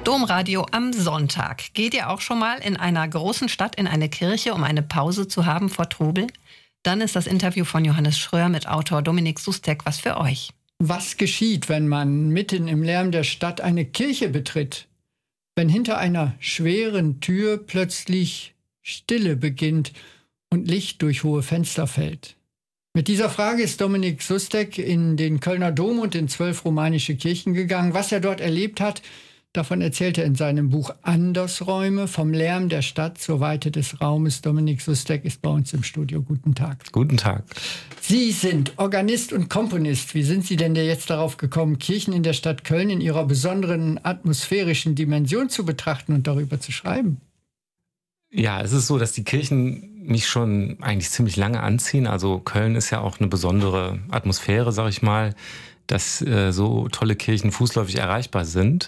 Domradio am Sonntag. Geht ihr auch schon mal in einer großen Stadt in eine Kirche, um eine Pause zu haben vor Trubel? Dann ist das Interview von Johannes Schröer mit Autor Dominik Sustek was für euch. Was geschieht, wenn man mitten im Lärm der Stadt eine Kirche betritt? Wenn hinter einer schweren Tür plötzlich Stille beginnt und Licht durch hohe Fenster fällt? Mit dieser Frage ist Dominik Sustek in den Kölner Dom und in 12 romanische Kirchen gegangen. Was er dort erlebt hat, davon erzählt er in seinem Buch Andersräume, vom Lärm der Stadt zur Weite des Raumes. Dominik Sustek ist bei uns im Studio. Guten Tag. Guten Tag. Sie sind Organist und Komponist. Wie sind Sie denn jetzt darauf gekommen, Kirchen in der Stadt Köln in ihrer besonderen atmosphärischen Dimension zu betrachten und darüber zu schreiben? Ja, es ist so, dass die Kirchen mich schon eigentlich ziemlich lange anziehen. Also Köln ist ja auch eine besondere Atmosphäre, sag ich mal, dass so tolle Kirchen fußläufig erreichbar sind.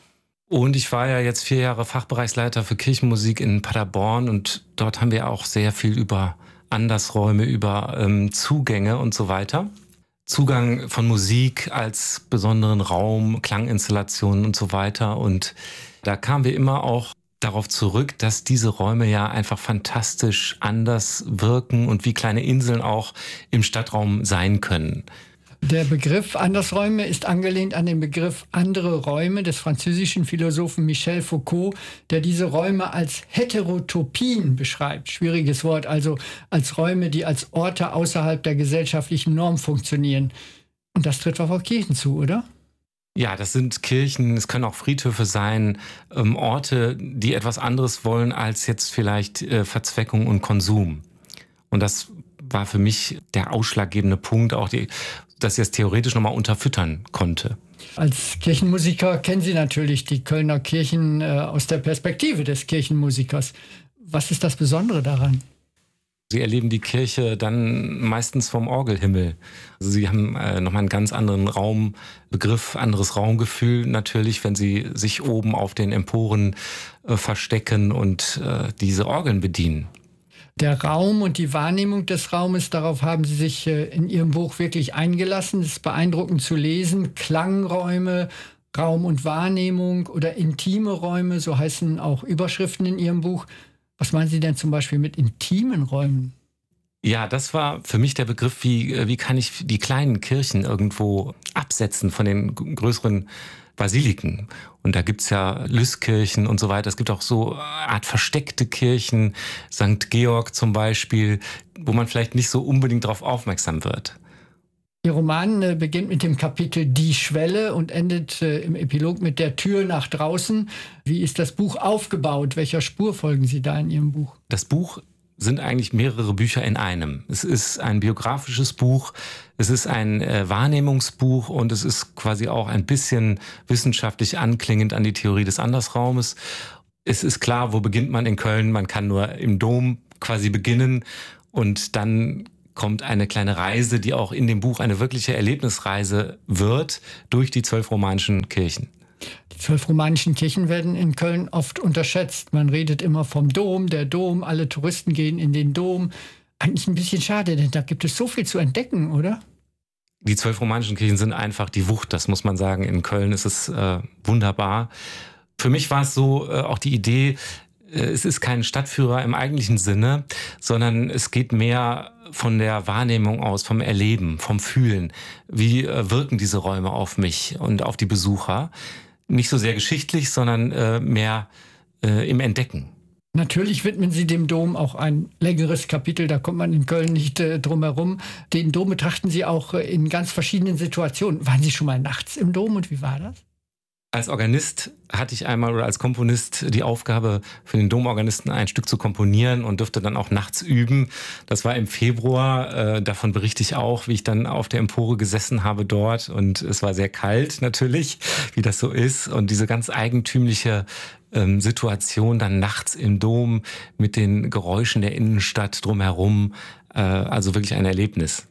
Und ich war ja jetzt 4 Jahre Fachbereichsleiter für Kirchenmusik in Paderborn und dort haben wir auch sehr viel über Andersräume, über Zugänge und so weiter. Zugang von Musik als besonderen Raum, Klanginstallationen und so weiter. Und da kamen wir immer auch darauf zurück, dass diese Räume ja einfach fantastisch anders wirken und wie kleine Inseln auch im Stadtraum sein können. Der Begriff Andersräume ist angelehnt an den Begriff andere Räume des französischen Philosophen Michel Foucault, der diese Räume als Heterotopien beschreibt. Schwieriges Wort, also als Räume, die als Orte außerhalb der gesellschaftlichen Norm funktionieren. Und das trifft auch auf Kirchen zu, oder? Ja, das sind Kirchen, es können auch Friedhöfe sein, Orte, die etwas anderes wollen als jetzt vielleicht Verzweckung und Konsum. Und das war für mich der ausschlaggebende Punkt, auch dass ich es theoretisch nochmal unterfüttern konnte. Als Kirchenmusiker kennen Sie natürlich die Kölner Kirchen aus der Perspektive des Kirchenmusikers. Was ist das Besondere daran? Sie erleben die Kirche dann meistens vom Orgelhimmel. Also Sie haben nochmal einen ganz anderen Raumbegriff, anderes Raumgefühl natürlich, wenn Sie sich oben auf den Emporen verstecken und diese Orgeln bedienen. Der Raum und die Wahrnehmung des Raumes, darauf haben Sie sich in Ihrem Buch wirklich eingelassen. Es ist beeindruckend zu lesen. Klangräume, Raum und Wahrnehmung oder intime Räume, so heißen auch Überschriften in Ihrem Buch. Was meinen Sie denn zum Beispiel mit intimen Räumen? Ja, das war für mich der Begriff, wie kann ich die kleinen Kirchen irgendwo absetzen von den größeren Basiliken. Und da gibt's ja Lystkirchen und so weiter. Es gibt auch so Art versteckte Kirchen, St. Georg zum Beispiel, wo man vielleicht nicht so unbedingt darauf aufmerksam wird. Ihr Roman beginnt mit dem Kapitel Die Schwelle und endet im Epilog mit der Tür nach draußen. Wie ist das Buch aufgebaut? Welcher Spur folgen Sie da in Ihrem Buch? Das Buch sind eigentlich mehrere Bücher in einem. Es ist ein biografisches Buch, es ist ein Wahrnehmungsbuch und es ist quasi auch ein bisschen wissenschaftlich anklingend an die Theorie des Andersraumes. Es ist klar, wo beginnt man in Köln? Man kann nur im Dom quasi beginnen und dann kommt eine kleine Reise, die auch in dem Buch eine wirkliche Erlebnisreise wird durch die 12 romanischen Kirchen. Die 12 romanischen Kirchen werden in Köln oft unterschätzt. Man redet immer vom Dom, der Dom, alle Touristen gehen in den Dom. Eigentlich ein bisschen schade, denn da gibt es so viel zu entdecken, oder? Die 12 romanischen Kirchen sind einfach die Wucht, das muss man sagen. In Köln ist es wunderbar. Für mich war es so auch die Idee, es ist kein Stadtführer im eigentlichen Sinne, sondern es geht mehr von der Wahrnehmung aus, vom Erleben, vom Fühlen. Wie wirken diese Räume auf mich und auf die Besucher? Nicht so sehr geschichtlich, sondern mehr im Entdecken. Natürlich widmen Sie dem Dom auch ein längeres Kapitel, da kommt man in Köln nicht drum herum. Den Dom betrachten Sie auch in ganz verschiedenen Situationen. Waren Sie schon mal nachts im Dom und wie war das? Als Organist hatte ich einmal oder als Komponist die Aufgabe, für den Domorganisten ein Stück zu komponieren und durfte dann auch nachts üben. Das war im Februar. Davon berichte ich auch, wie ich dann auf der Empore gesessen habe dort. Und es war sehr kalt natürlich, wie das so ist. Und diese ganz eigentümliche Situation dann nachts im Dom mit den Geräuschen der Innenstadt drumherum. Also wirklich ein Erlebnis.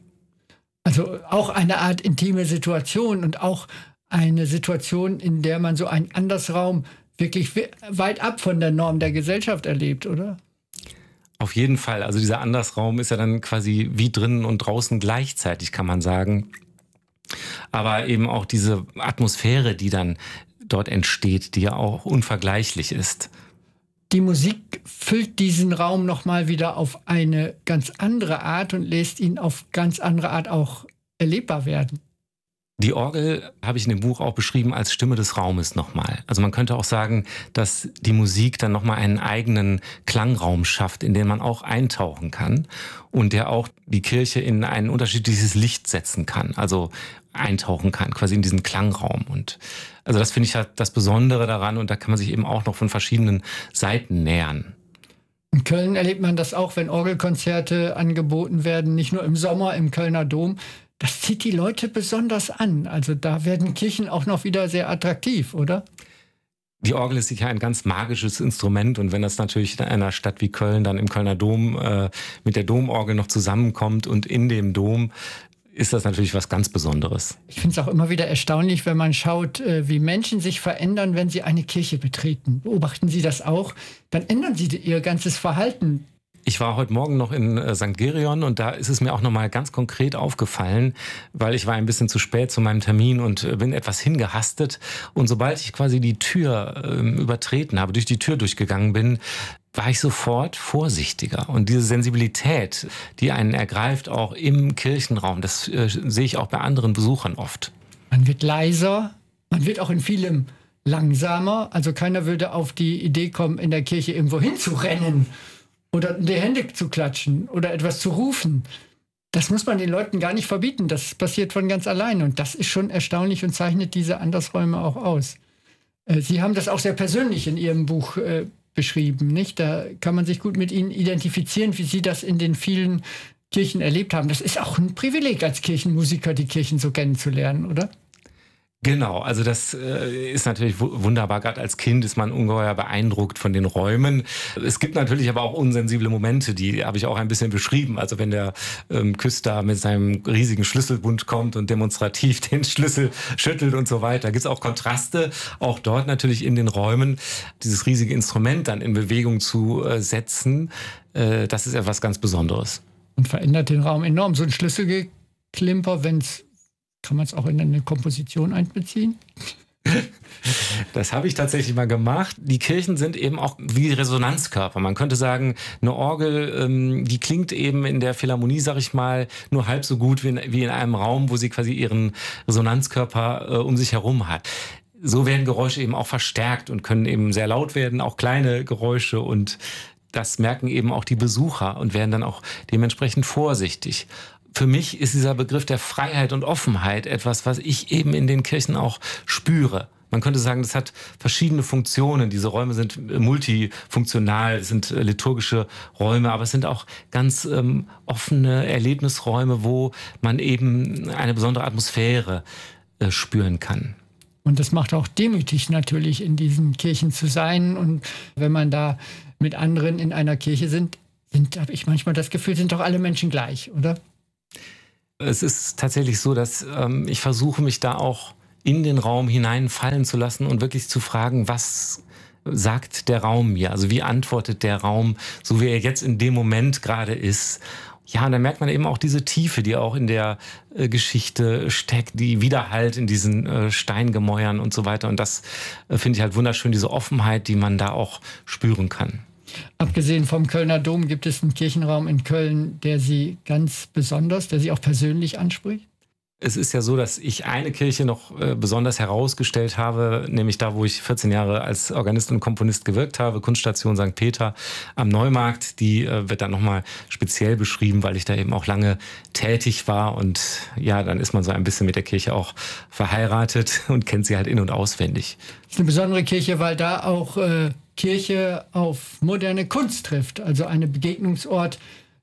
Also auch eine Art intime Situation und auch eine Situation, in der man so einen Andersraum wirklich weit ab von der Norm der Gesellschaft erlebt, oder? Auf jeden Fall. Also dieser Andersraum ist ja dann quasi wie drinnen und draußen gleichzeitig, kann man sagen. Aber eben auch diese Atmosphäre, die dann dort entsteht, die ja auch unvergleichlich ist. Die Musik füllt diesen Raum nochmal wieder auf eine ganz andere Art und lässt ihn auf ganz andere Art auch erlebbar werden. Die Orgel habe ich in dem Buch auch beschrieben als Stimme des Raumes nochmal. Also man könnte auch sagen, dass die Musik dann nochmal einen eigenen Klangraum schafft, in den man auch eintauchen kann und der auch die Kirche in ein unterschiedliches Licht setzen kann, also eintauchen kann, quasi in diesen Klangraum. Und also das finde ich halt das Besondere daran und da kann man sich eben auch noch von verschiedenen Seiten nähern. In Köln erlebt man das auch, wenn Orgelkonzerte angeboten werden, nicht nur im Sommer im Kölner Dom. Das zieht die Leute besonders an. Also da werden Kirchen auch noch wieder sehr attraktiv, oder? Die Orgel ist sicher ein ganz magisches Instrument und wenn das natürlich in einer Stadt wie Köln dann im Kölner Dom mit der Domorgel noch zusammenkommt und in dem Dom, ist das natürlich was ganz Besonderes. Ich finde es auch immer wieder erstaunlich, wenn man schaut, wie Menschen sich verändern, wenn sie eine Kirche betreten. Beobachten Sie das auch? Dann ändern sie ihr ganzes Verhalten. Ich war heute Morgen noch in St. Gerion und da ist es mir auch nochmal ganz konkret aufgefallen, weil ich war ein bisschen zu spät zu meinem Termin und bin etwas hingehastet. Und sobald ich quasi die Tür übertreten habe, durch die Tür durchgegangen bin, war ich sofort vorsichtiger. Und diese Sensibilität, die einen ergreift, auch im Kirchenraum, das sehe ich auch bei anderen Besuchern oft. Man wird leiser, man wird auch in vielem langsamer. Also keiner würde auf die Idee kommen, in der Kirche irgendwo hinzurennen oder die Hände zu klatschen oder etwas zu rufen. Das muss man den Leuten gar nicht verbieten. Das passiert von ganz alleine. Und das ist schon erstaunlich und zeichnet diese Andersräume auch aus. Sie haben das auch sehr persönlich in Ihrem Buch beschrieben, nicht? Da kann man sich gut mit Ihnen identifizieren, wie Sie das in den vielen Kirchen erlebt haben. Das ist auch ein Privileg als Kirchenmusiker, die Kirchen so kennenzulernen, oder? Genau, also das ist natürlich wunderbar. Gerade als Kind ist man ungeheuer beeindruckt von den Räumen. Es gibt natürlich aber auch unsensible Momente, die habe ich auch ein bisschen beschrieben. Also wenn der Küster mit seinem riesigen Schlüsselbund kommt und demonstrativ den Schlüssel schüttelt und so weiter. Da gibt es auch Kontraste, auch dort natürlich in den Räumen. Dieses riesige Instrument dann in Bewegung zu setzen, das ist etwas ganz Besonderes. Und verändert den Raum enorm. So ein Schlüsselgeklimper, kann man es auch in eine Komposition einbeziehen? Das habe ich tatsächlich mal gemacht. Die Kirchen sind eben auch wie Resonanzkörper. Man könnte sagen, eine Orgel, die klingt eben in der Philharmonie, sag ich mal, nur halb so gut wie in einem Raum, wo sie quasi ihren Resonanzkörper um sich herum hat. So werden Geräusche eben auch verstärkt und können eben sehr laut werden, auch kleine Geräusche. Und das merken eben auch die Besucher und werden dann auch dementsprechend vorsichtig. Für mich ist dieser Begriff der Freiheit und Offenheit etwas, was ich eben in den Kirchen auch spüre. Man könnte sagen, das hat verschiedene Funktionen. Diese Räume sind multifunktional, es sind liturgische Räume, aber es sind auch ganz offene Erlebnisräume, wo man eben eine besondere Atmosphäre spüren kann. Und das macht auch demütig natürlich, in diesen Kirchen zu sein. Und wenn man da mit anderen in einer Kirche habe ich manchmal das Gefühl, sind doch alle Menschen gleich, oder? Es ist tatsächlich so, dass ich versuche, mich da auch in den Raum hineinfallen zu lassen und wirklich zu fragen, was sagt der Raum mir? Also wie antwortet der Raum, so wie er jetzt in dem Moment gerade ist? Ja, und dann merkt man eben auch diese Tiefe, die auch in der Geschichte steckt, die Widerhallt in diesen Steingemäuern und so weiter. Und das finde ich halt wunderschön, diese Offenheit, die man da auch spüren kann. Abgesehen vom Kölner Dom gibt es einen Kirchenraum in Köln, der Sie ganz besonders, der Sie auch persönlich anspricht? Es ist ja so, dass ich eine Kirche noch besonders herausgestellt habe, nämlich da, wo ich 14 Jahre als Organist und Komponist gewirkt habe, Kunststation St. Peter am Neumarkt. Die wird dann nochmal speziell beschrieben, weil ich da eben auch lange tätig war. Und ja, dann ist man so ein bisschen mit der Kirche auch verheiratet und kennt sie halt in- und auswendig. Das ist eine besondere Kirche, weil da auch Kirche auf moderne Kunst trifft. Also ein Begegnungsort,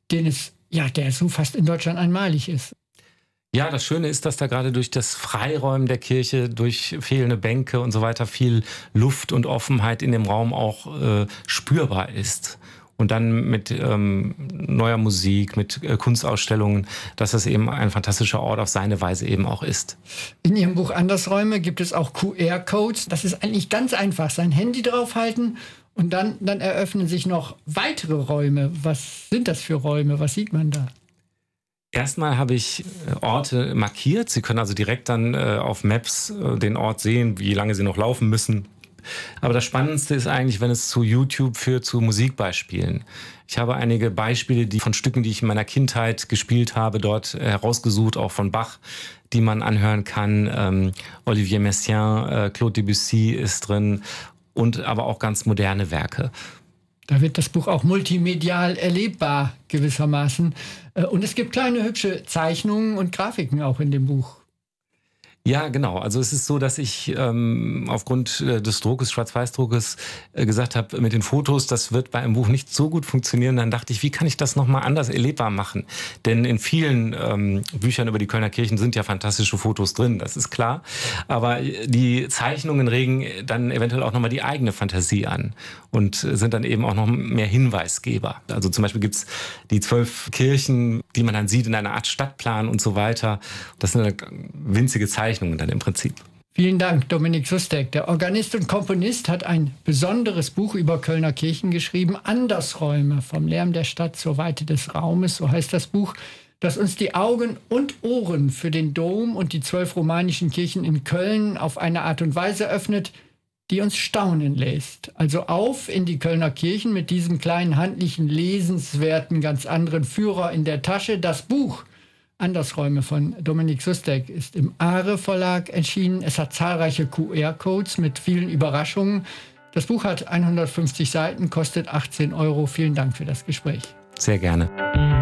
der so fast in Deutschland einmalig ist. Ja, das Schöne ist, dass da gerade durch das Freiräumen der Kirche, durch fehlende Bänke und so weiter viel Luft und Offenheit in dem Raum auch spürbar ist. Und dann mit neuer Musik, mit Kunstausstellungen, dass das eben ein fantastischer Ort auf seine Weise eben auch ist. In Ihrem Buch Andersräume gibt es auch QR-Codes. Das ist eigentlich ganz einfach. Sein Handy draufhalten und dann eröffnen sich noch weitere Räume. Was sind das für Räume? Was sieht man da? Erstmal habe ich Orte markiert. Sie können also direkt dann auf Maps den Ort sehen, wie lange Sie noch laufen müssen. Aber das Spannendste ist eigentlich, wenn es zu YouTube führt, zu Musikbeispielen. Ich habe einige Beispiele von Stücken, die ich in meiner Kindheit gespielt habe, dort herausgesucht, auch von Bach, die man anhören kann. Olivier Messiaen, Claude Debussy ist drin und aber auch ganz moderne Werke. Da wird das Buch auch multimedial erlebbar gewissermaßen. Und es gibt kleine hübsche Zeichnungen und Grafiken auch in dem Buch. Ja, genau. Also es ist so, dass ich aufgrund des Druckes, Schwarz-Weiß-Druckes, gesagt habe, mit den Fotos, das wird bei einem Buch nicht so gut funktionieren. Dann dachte ich, wie kann ich das nochmal anders erlebbar machen? Denn in vielen Büchern über die Kölner Kirchen sind ja fantastische Fotos drin, das ist klar. Aber die Zeichnungen regen dann eventuell auch nochmal die eigene Fantasie an und sind dann eben auch noch mehr Hinweisgeber. Also zum Beispiel gibt's die 12 Kirchen, die man dann sieht in einer Art Stadtplan und so weiter. Das sind winzige Zeichnungen dann im Prinzip. Vielen Dank, Dominik Sustek. Der Organist und Komponist hat ein besonderes Buch über Kölner Kirchen geschrieben, Andersräume, vom Lärm der Stadt zur Weite des Raumes, so heißt das Buch, das uns die Augen und Ohren für den Dom und die 12 romanischen Kirchen in Köln auf eine Art und Weise öffnet, die uns staunen lässt. Also auf in die Kölner Kirchen mit diesem kleinen handlichen, lesenswerten, ganz anderen Führer in der Tasche. Das Buch Andersräume von Dominik Sustek ist im Aare Verlag erschienen. Es hat zahlreiche QR-Codes mit vielen Überraschungen. Das Buch hat 150 Seiten, kostet 18 €. Vielen Dank für das Gespräch. Sehr gerne.